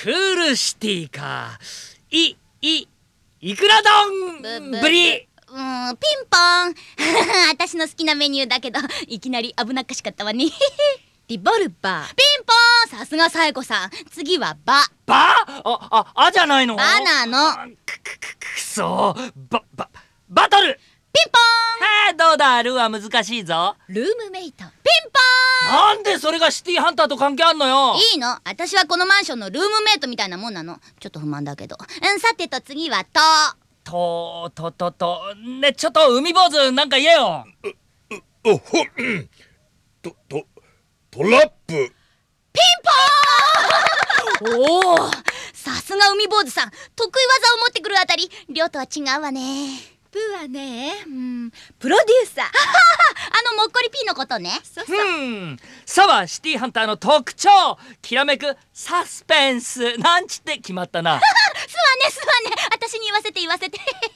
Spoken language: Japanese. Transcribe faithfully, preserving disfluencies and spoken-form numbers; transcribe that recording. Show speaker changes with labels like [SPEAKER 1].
[SPEAKER 1] クールシティか。い、い、いくら丼ぶり。
[SPEAKER 2] うーん、ピンポン私の好きなメニューだけど、いきなり危なっかしかったわねリボルバー。ピンポン、さすがサエコさん。次はバ。
[SPEAKER 1] バあ、あ、あじゃないの。
[SPEAKER 2] バなの。
[SPEAKER 1] く、く、く、くそバ、バ、バトル。
[SPEAKER 2] ピンポ
[SPEAKER 1] ン。はあ、どうだ、ルーは難しいぞ。
[SPEAKER 2] ルームメイト。ピンポーン。
[SPEAKER 1] なんでそれがシティハンターと関係あんのよ。
[SPEAKER 2] いいの、私はこのマンションのルームメイトみたいなもんなの。ちょっと不満だけど。うん、さてと次はと。
[SPEAKER 1] と、と、と、と、ね、ちょっと海坊主なんか言えよ。
[SPEAKER 3] おほ、と、と、トラップ。
[SPEAKER 2] ピンポーンおお、さすが海坊主さん。得意技を持ってくるあたり、亮とは違うわね。
[SPEAKER 4] プーはね、うん、プロデューサー
[SPEAKER 2] あのもっこりピーのことね。
[SPEAKER 4] そうそう。
[SPEAKER 1] うんさはシティハンターの特徴、きらめくサスペンスなんちって決まったな
[SPEAKER 2] すわねすわね、私に言わせて言わせて